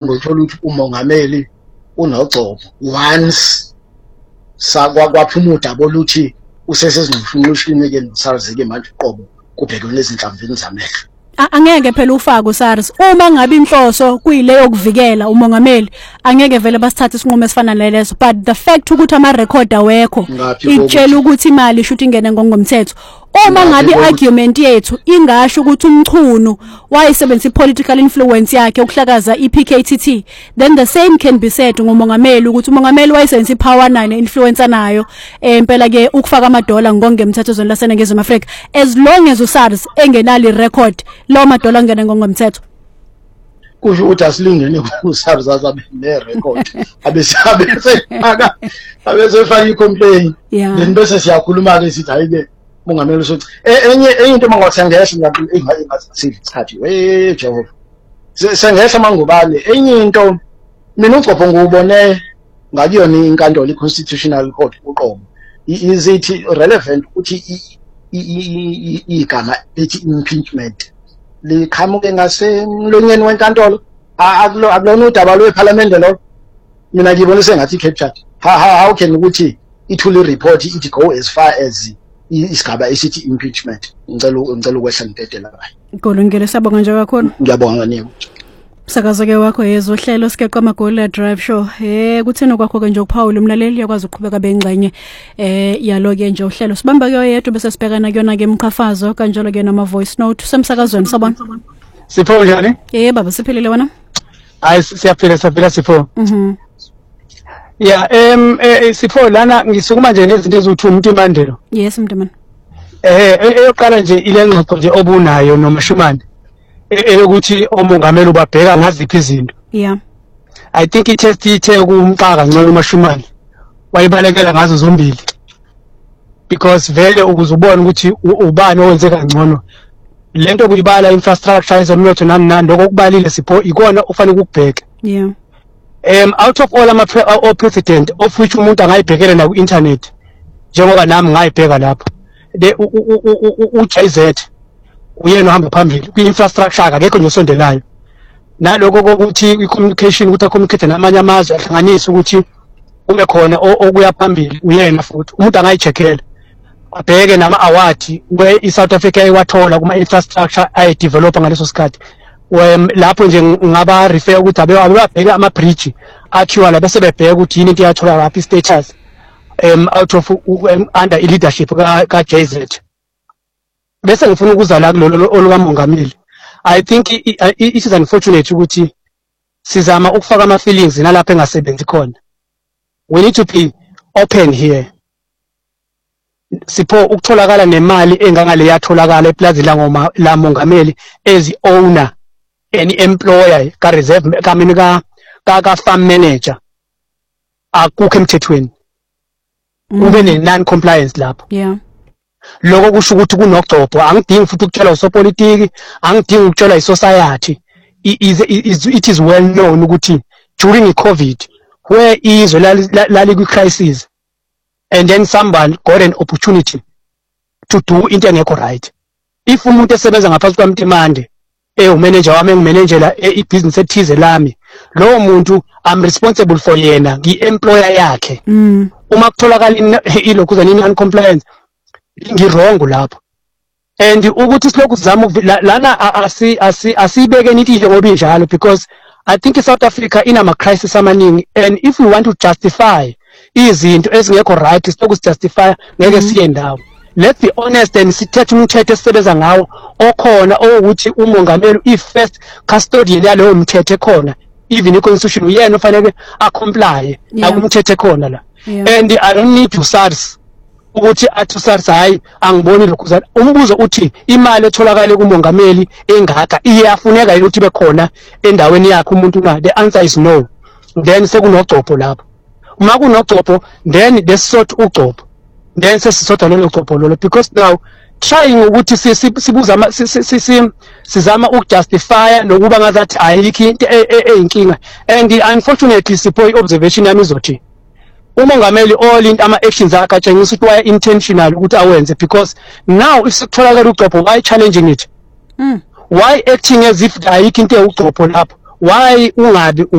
uhambe uthola ukuthi umongameli unogcobo once kwaphuma udaba oluthi usesezingqushushini ke noSARS ke manje uqobo kubhekwe lezinhlamvini zamehlo. Angeke phela ufake uSARS uma ngabe inhloso kuyile yokuvikela umongameli angeke vele basithathe isinqumo esifana naleso, but the fact ukuthi ama record awekho itshela ukuthi imali isho ukuthi ingene ngomthetho. Uma ngabe argument yethu ingasho ukuthi umchunu wayesebenzisa ipolitical influence yakhe ukuhlakaza iPKTT, then the same can be said ngomongameli ukuthi umongameli wayesebenzisa ipower nayo influence nayo impela ke ukufaka amadola ngongemthetho zona laseNingizimu Afrika, as long as uSARS engenali record lo madola angene ngomthetho. Kusho ukuthi asilingene uSARS azabe nerecord abesefaka icomplaint then bese siyakhuluma ke sithi hayi ke mongameli sothi enye into mangawathengesha ngathi engathi isikhathi Jehova sengehla mangubale. Enye into mina uGcopho ngubone ngakuyona inkantolo iConstitutional Court uqobo is it relevant ukuthi igama ethi impeachment liqhamuke ngasemlonyeni wenkantolo akulona udaba lweParliament lo. Mina ngibona sengathi captured how can ukuthi ithule report it go as far as isigaba esithi impeachment. Ngicela ukwehla ngidedela kahle. Ngolungile sabonga nje kakhulu. Ngiyabonga nini. Sakazo-ke wakho yezohlelo sikeqa amagoli drive show. Kuthina kwakho ke nje uPaul umlaleli uyakwazi ukuqhubeka bengxenye yalo ke nje uhlelo. Sibamba kuyo yedwa bese sibhekana kuyona ke emqhafazo kanjalo ke nama voice note semsakazweni sabona. Sipho njani? Baba siphilile wena? Hayi siyaphila Sipho. Yeah, Sipho lana ngisukuma nje nezinto ezithi umuntu imandelo. Yes Mntomane. Eyoqala nje ile ngxoxo nje obunayo noMashumane ukuthi omongameli ubabheka ngaziphi izinto. Yeah. I think itest ithe kumxaka ngcono uMashumane wayibalekela ngazo zombili, because vele ukuzubona ukuthi ubani owenze kangcono lento kuyibala infrastructure ezomnotho nani lokubalile Sipho ikona ufanele ukubheka. Yeah. Out of all president of which umuntu angayibhekela na ku internet njengoba nami ngayibheka lapho uJZ uyena ohamba phambili kwi-infrastructure akekho nje osondelayo naloko kokuthi i-communication ukuthi acommunicate namanye amazwe ahlanganise ukuthi kube khona okuya phambili uyena futhi umuntu angayicheckela abheke nama-award where i-South Africa iwathola kuma-infrastructure ayidevelopa ngaleso sikhathi. Lapho nje ngaba refer ukuthi ababheke ama-bridge akhiwa la bese bebheka ukuthi yini into iyathola lapha i-status out of under i-leadership ka-JZ. Bese ngifuna ukuza la kulolo olukamongameli. I think it is unfortunate ukuthi sizama ukufaka ama-feelings nalapho engasebenzi khona. We need to be open here. Sipho ukutholakala nemali engangale yatholakala eplazi la mongameli as owner any employer ka reserve ka farm manager akukho emthethweni. Kube ne non compliance lapho. Yeah. Lokho kusho ukuthi kunogcopho angidingi futhi ukutshela usopolitiki angidingi ukutshela isociety. It is well known ukuthi during iCovid where izwe lali crisis and then someone got an opportunity to do into engekho right. If umuntu esebenza ngaphansi kwaMtimande umanager wami engimanagela ibusiness ethize lami, lowo muntu I'm responsible for yena ngi-employer yakhe. Uma kutholakala ilokhuzana non compliance ngirongo lapho, and ukuthi silokhu sizama lana asibeke into ngoba injalo, because I think South Africa inama crisis amaningi, and if we want to justify izinto ezingekho right silokhu justify ngeke siye ndawo. Let's be honest and sithethe umthetho esisebenza ngawo okhona ukuthi umongameli i-first custodian yalowo mthetho ekhona, even i-constitution uyena ofanele acomply nakumthetho ekhona la. And I don't need to SARS ukuthi athi SARS hayi angiboni lokho. Umbuzo uthi imali etholakala kumongameli engaka iyafuneka yini ukuthi bekhona endaweni yakhe umuntu na? The answer is no. Then sekunogcopho lapho. Uma kunogcopho then lesisotho ugcopho, then sesisodwa lologcopho lolo, because now trying ukuthi sizama ukujustify nokuba ngazathi ayikho into eyinkinga. And unfortunately Sipho i-observation yami izothi umongameli all into ama-actions akhe atshengisa ukuthi waya intentional ukuthi awenze, because now if sekutholakala ugcopho, why challenging it? Why acting as if ayikho into ewugcopho lapho? Why ungabi